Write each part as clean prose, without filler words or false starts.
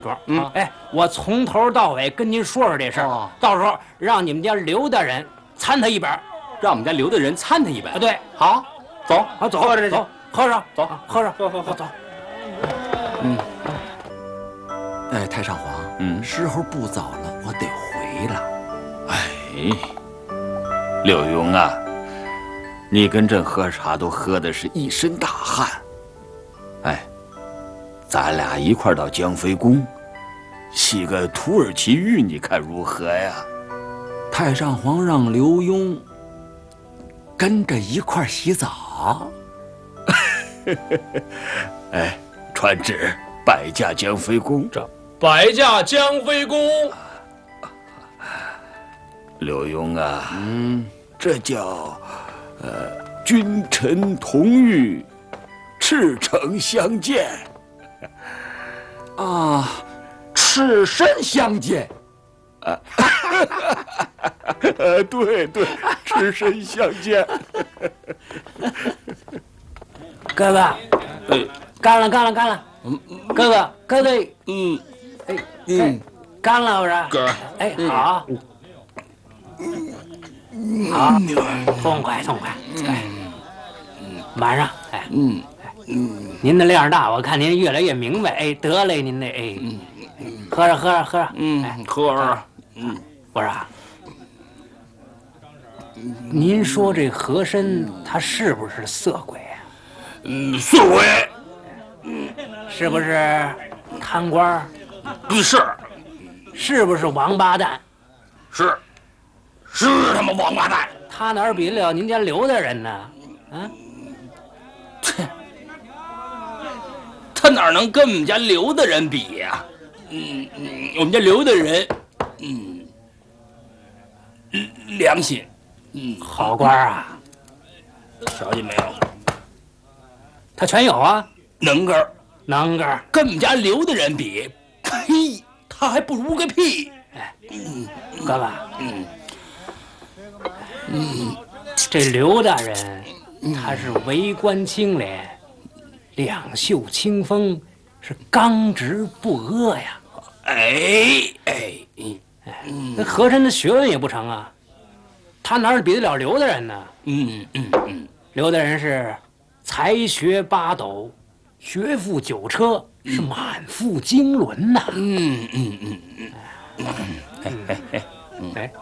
桌。哎，我从头到尾跟您说说这事儿，到时候让你们家刘大人参他一本， 让我们家刘大人参他一本。 对， 好，走， 好走， 喝着走，喝上， 走， 喝上， 喝， 走。 哎，太上皇，时候不早了，我得回了。 哎，柳永啊，你跟朕喝茶都喝的是一身大汗。哎，咱俩一块到江妃宫，洗个土耳其浴，你看如何呀？ 太上皇让刘墉跟着一块洗澡。 哎，传旨拜驾江妃宫。 摆驾江妃宫。 柳墉啊，这叫君臣同浴，赤诚相见。 啊，赤身相见。 对，赤身相见。 哥哥，干了，哥哥，干了，我说， 哥， 哎，好，好，痛快，哎，晚上，哎，您的量大，我看您越来越明白，哎，得嘞，您那，哎，喝着，哎， 喝着， 我说，您说这和珅他是不是色鬼啊？ 色鬼， 是不是贪官？是不是王八蛋？ 是他妈王八蛋！ 他哪儿比得了您家刘大人呢？啊？ 他哪能跟我们家刘大人比呀？我们家刘大人，良心， 好官啊， 瞧见没有？ 他全有啊， 能根儿，跟我们家刘大人比，呸，他还不如个屁！ 哎，哥哥，这刘大人他是为官清廉，两袖清风，是刚直不阿呀。那和珅的学问也不成啊，他哪儿比得了刘大人呢？刘大人是才学八斗，学富九车，是满腹经纶呐。哎，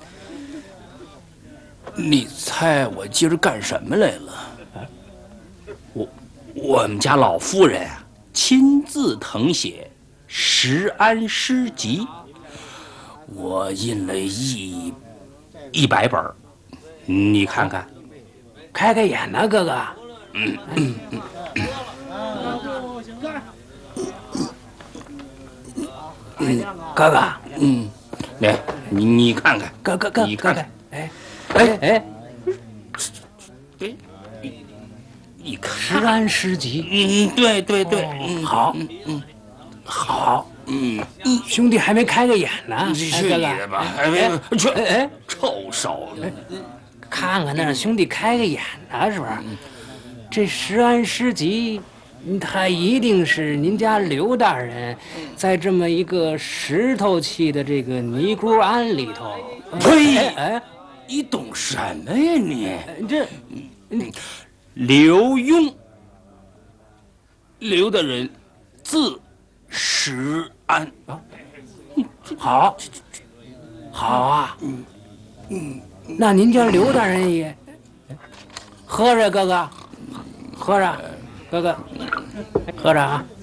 你猜我今儿干什么来了？我们家老夫人啊，亲自誊写《石安诗集》，我印了100本，你看看， 开开眼呐，哥哥。哥哥， 来，你看看， 哥， 你看看， 哎， 你看， 《石安诗集》。 对， 好，兄弟还没开个眼呢， 去你的吧！臭手子！ 看看那让兄弟开个眼呢，是不是？这《石安诗集》，他一定是您家刘大人在这么一个石头砌的这个尼姑庵里头。 呸！你懂什么呀你？ 这刘墉，刘大人，字石安。 好啊，那您家刘大人也喝着，哥哥，喝着，哥哥，喝着啊。